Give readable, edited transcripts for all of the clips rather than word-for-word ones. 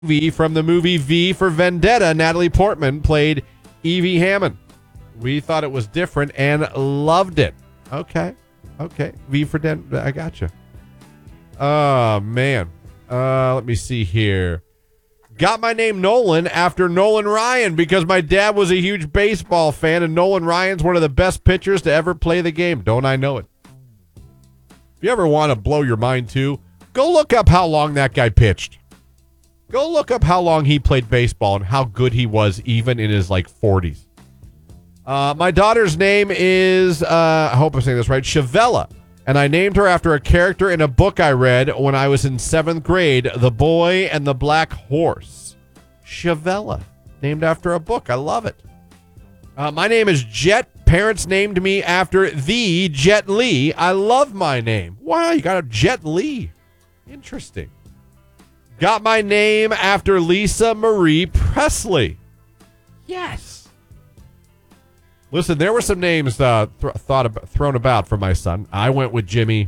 V from the movie V for Vendetta. Natalie Portman played Evie Hammond. We thought it was different and loved it. Okay. V for Vendetta. I gotcha. Oh, man. Let me see here. Got my name Nolan after Nolan Ryan because my dad was a huge baseball fan, and Nolan Ryan's one of the best pitchers to ever play the game. Don't I know it? If you ever want to blow your mind, too, go look up how long that guy pitched. Go look up how long he played baseball and how good he was even in his, 40s. My daughter's name is, I hope I'm saying this right, Shavella. And I named her after a character in a book I read when I was in 7th grade, The Boy and the Black Horse. Shavella, named after a book. I love it. My name is Jet. Parents named me after the Jet Li. I love my name. Wow, you got a Jet Li. Interesting. Got my name after Lisa Marie Presley. Yes. Listen, there were some names thrown about for my son. I went with Jimmy.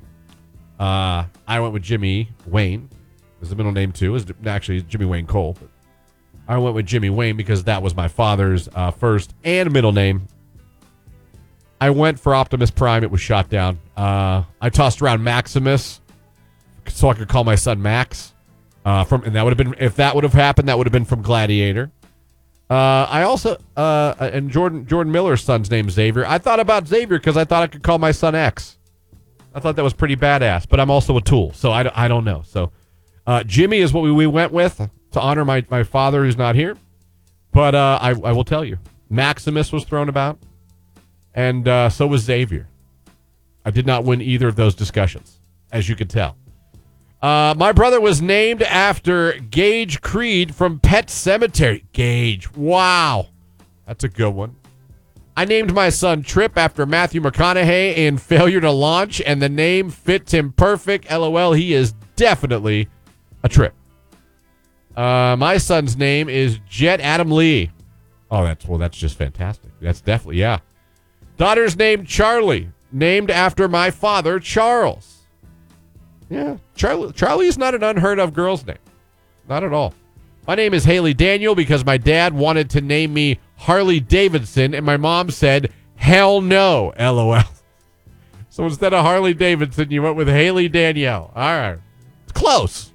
Jimmy Wayne. Is the middle name too? Is actually Jimmy Wayne Cole. But I went with Jimmy Wayne because that was my father's first and middle name. I went for Optimus Prime. It was shot down. I tossed around Maximus so I could call my son Max. And that would have been, if that would have happened, that would have been from Gladiator. I also, and Jordan Miller's son's name is Xavier. I thought about Xavier because I thought I could call my son X. I thought that was pretty badass, but I'm also a tool, so I don't know. So Jimmy is what we went with to honor my father who's not here. But I will tell you, Maximus was thrown about, and so was Xavier. I did not win either of those discussions, as you could tell. My brother was named after Gage Creed from Pet Sematary. Gage. Wow. That's a good one. I named my son Trip after Matthew McConaughey in Failure to Launch, and the name fits him perfect. LOL, he is definitely a Trip. My son's name is Jet Adam Lee. Oh, that's just fantastic. That's definitely, yeah. Daughter's named Charlie, named after my father, Charles. Yeah, Charlie is not an unheard of girl's name. Not at all. My name is Haley Daniel because my dad wanted to name me Harley Davidson, and my mom said, hell no, LOL. So instead of Harley Davidson, you went with Haley Danielle. All right. It's close.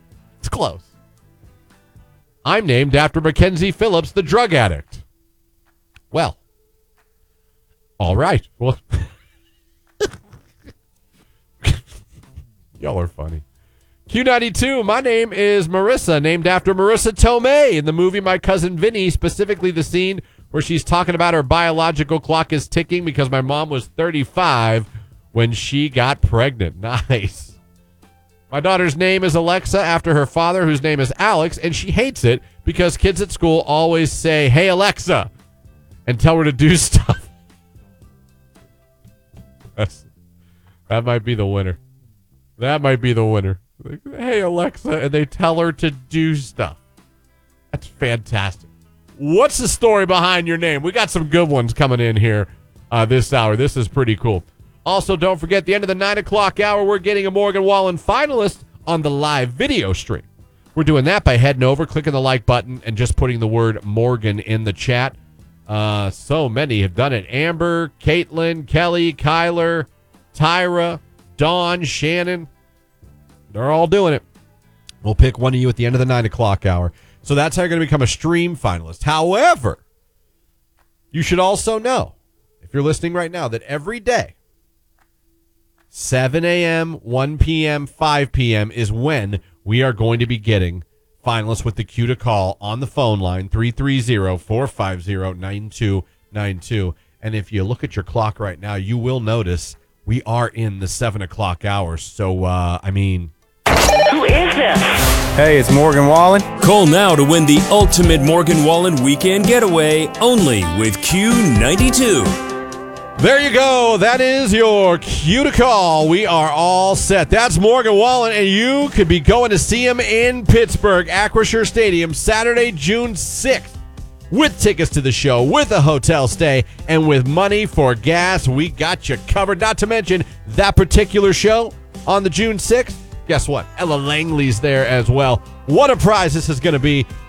I'm named after Mackenzie Phillips, the drug addict. Well, all right. Well, y'all are funny. Q92, my name is Marissa, named after Marissa Tomei in the movie My Cousin Vinny, specifically the scene where she's talking about her biological clock is ticking because my mom was 35 when she got pregnant. Nice. My daughter's name is Alexa after her father, whose name is Alex, and she hates it because kids at school always say, hey, Alexa, and tell her to do stuff. That might be the winner. That might be the winner. Like, hey, Alexa, and they tell her to do stuff. That's fantastic. What's the story behind your name? We got some good ones coming in here this hour. This is pretty cool. Also, don't forget, the end of the 9 o'clock hour, we're getting a Morgan Wallen finalist on the live video stream. We're doing that by heading over, clicking the like button, and just putting the word Morgan in the chat. So many have done it. Amber, Caitlin, Kelly, Kyler, Tyra, Dawn, Shannon. They're all doing it. We'll pick one of you at the end of the 9 o'clock hour. So that's how you're going to become a stream finalist. However, you should also know, if you're listening right now, that every day, 7 a.m., 1 p.m., 5 p.m. is when we are going to be getting finalists with the cue to call on the phone line, 330-450-9292. And if you look at your clock right now, you will notice we are in the 7 o'clock hour. So, Who is this? Hey, it's Morgan Wallen. Call now to win the ultimate Morgan Wallen weekend getaway only with Q92. There you go. That is your cue to call. We are all set. That's Morgan Wallen, and you could be going to see him in Pittsburgh, Acrisure Stadium, Saturday, June 6th, with tickets to the show, with a hotel stay, and with money for gas. We got you covered. Not to mention that particular show on the June 6th. Guess what? Ella Langley's there as well. What a prize this is going to be.